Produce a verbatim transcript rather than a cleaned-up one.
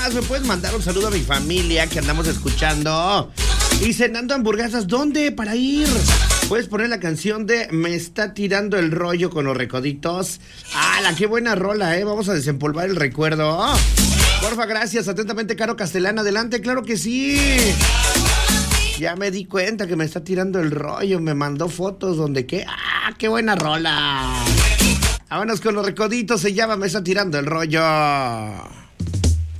más, me puedes mandar un saludo a mi familia que andamos escuchando y cenando hamburguesas. ¿Dónde para ir? Puedes poner la canción de Me está tirando el rollo con los Recoditos. ¡Ah, la qué buena rola, eh! Vamos a desempolvar el recuerdo. Porfa, gracias. Atentamente, Caro Castellán. Adelante, claro que sí. Ya me di cuenta que me está tirando el rollo. Me mandó fotos donde qué. ¡Ah, qué buena rola! Vámonos con los Recoditos. Se llama Me está tirando el rollo.